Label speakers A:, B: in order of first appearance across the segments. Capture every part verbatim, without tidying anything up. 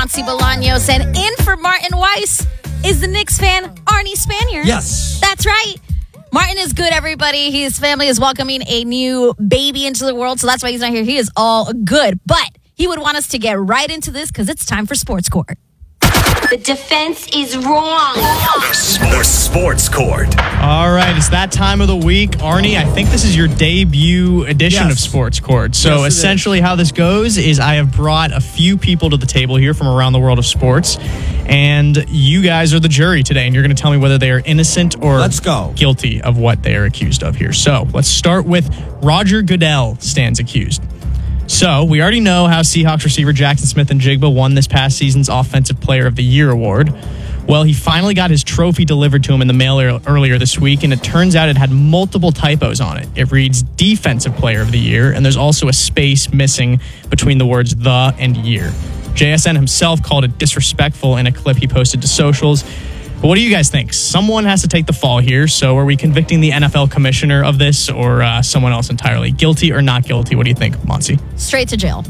A: Monty Bolaños, and in for Martin Weiss is the Knicks fan, Arnie Spanier.
B: Yes.
A: That's right. Martin is good, everybody. His family is welcoming a new baby into the world, so that's why he's not here. He is all good. But he would want us to get right into this because it's time for Sports Court.
C: The defense is wrong.
D: The Sports Court.
E: All right, it's that time of the week. Arnie, I think this is your debut edition
B: Yes.
E: of Sports Court. So
B: Yes,
E: essentially how this goes is I have brought a few people to the table here from around the world of sports, and you guys are the jury today, and you're going to tell me whether they are innocent or
B: Let's go.
E: guilty of what they are accused of here. So let's start with Roger Goodell stands accused. So, we already know how Seahawks receiver Jackson Smith-Njigba won this past season's Offensive Player of the Year award. Well, he finally got his trophy delivered to him in the mail er- earlier this week, and it turns out it had multiple typos on it. It reads Defensive Player of the Year, and there's also a space missing between the words the and year. J S N himself called it disrespectful in a clip he posted to socials. But what do you guys think? Someone has to take the fall here. So are we convicting the N F L commissioner of this or uh, someone else entirely? Guilty or not guilty? What do you think, Monty?
A: Straight to jail.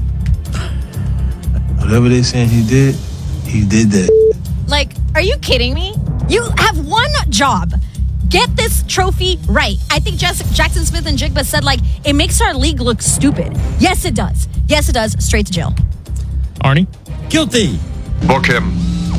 F: Whatever they saying he did, he did that.
A: Like, are you kidding me? You have one job. Get this trophy right. I think Jess- Jackson Smith-Njigba said, like, it makes our league look stupid. Yes, it does. Yes, it does. Straight to jail.
E: Arnie?
B: Guilty.
D: Book him.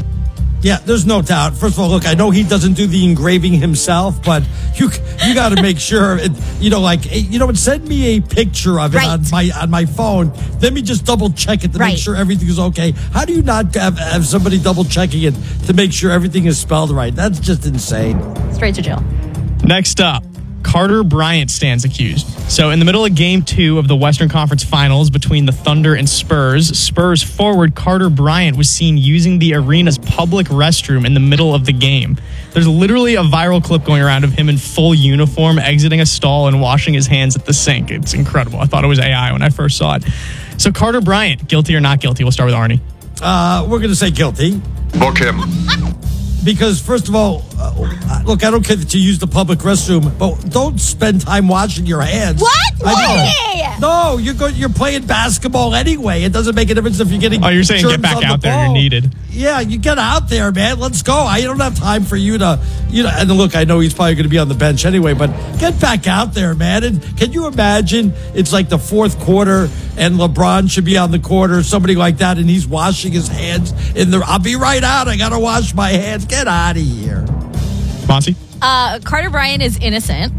B: Yeah, there's no doubt. First of all, look, I know he doesn't do the engraving himself, but you you got to make sure, it, you know, like, you know what, send me a picture of it
A: Right.
B: on my on my phone. Let me just double check it to
A: Right.
B: make sure everything is okay. How do you not have, have somebody double checking it to make sure everything is spelled right? That's just insane.
A: Straight to jail.
E: Next up, Carter Bryant stands accused. So in the middle of game two of the Western Conference Finals between the Thunder and Spurs, Spurs forward Carter Bryant was seen using the arena's public restroom in the middle of the game. There's literally a viral clip going around of him in full uniform exiting a stall and washing his hands at the sink. It's incredible. I thought it was A I when I first saw it. So Carter Bryant, guilty or not guilty? We'll start with Arnie.
B: Uh, we're going to say guilty.
D: Book him.
B: Because, first of all, uh, look, I don't care that you use the public restroom, but don't spend time washing your hands.
A: What?
B: I
A: Why?
B: know. No, you're go- you're playing basketball anyway. It doesn't make a difference if you're getting.
E: Oh, you're saying
B: germs
E: get back
B: on the
E: out there.
B: ball.
E: You're needed.
B: Yeah, you get out there, man. Let's go. I don't have time for you to, you know. And look, I know he's probably going to be on the bench anyway, but get back out there, man. And can you imagine? It's like the fourth quarter, and LeBron should be on the court or somebody like that, and he's washing his hands in the. I'll be right out. I got to wash my hands. Get out of here.
E: Monty?
A: Uh, Carter Bryant is innocent,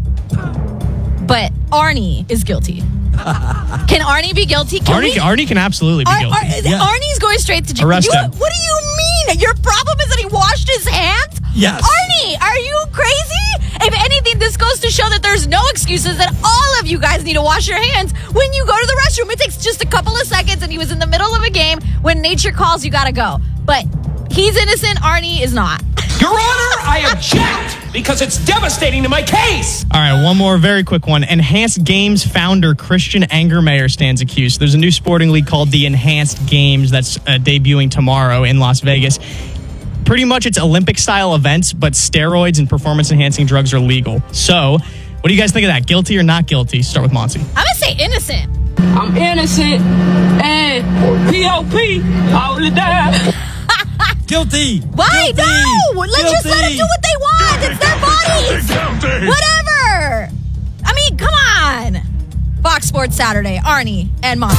A: but Arnie is guilty. Can Arnie be guilty? Can
E: Arnie,
A: we-
E: Arnie can absolutely be
A: Ar-
E: guilty.
A: Ar-
B: Yeah.
A: Arnie's going straight to jail.
E: Arrest
A: You-
E: him.
A: What do you mean? Your problem is that he washed his hands?
B: Yes.
A: Arnie, are you crazy? If anything, this goes to show that there's no excuses, that all of you guys need to wash your hands when you go to the restroom. It takes just a couple of seconds, and he was in the middle of a game. When nature calls, you gotta go. But he's innocent. Arnie is not.
G: Your Honor, I object because it's devastating to my case.
E: All right, one more very quick one. Enhanced Games founder Christian Angermayer stands accused. There's a new sporting league called the Enhanced Games that's uh, debuting tomorrow in Las Vegas. Pretty much it's Olympic-style events, but steroids and performance-enhancing drugs are legal. So, what do you guys think of that? Guilty or not guilty? Start with Monty.
A: I'm gonna say innocent.
H: I'm innocent and P O P all the time.
B: Guilty.
A: Why?
B: Guilty.
A: No! Let's just let them
B: Guilty.
A: do what they want. It's their bodies. Whatever. I mean, come on. Fox Sports Saturday. Arnie and Monty.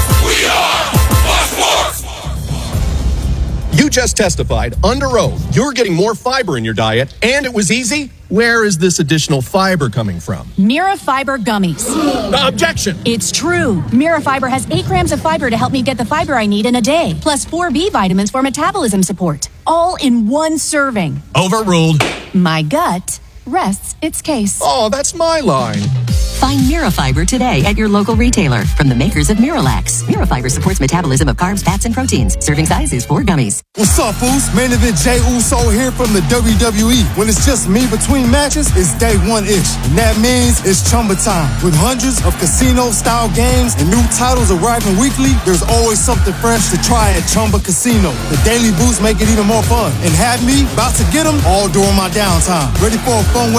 I: You just testified under oath you're getting more fiber in your diet, and it was easy. Where is this additional fiber coming from?
J: Mira Fiber Gummies.
I: Uh, objection.
J: It's true. Mira Fiber has eight grams of fiber to help me get the fiber I need in a day, plus four B vitamins for metabolism support, all in one serving.
I: Overruled.
J: My gut rests its case.
I: Oh, that's my line.
K: Find Mirafiber today at your local retailer from the makers of Miralax. Mirafiber supports metabolism of carbs, fats, and proteins. Serving size is four gummies.
L: What's up, Foos? Main event Jey Uso here from the W W E. When it's just me between matches, it's day one-ish. And that means it's Chumba time. With hundreds of casino-style games and new titles arriving weekly, there's always something fresh to try at Chumba Casino. The daily boosts make it even more fun. And have me about to get them all during my downtime. Ready for a fun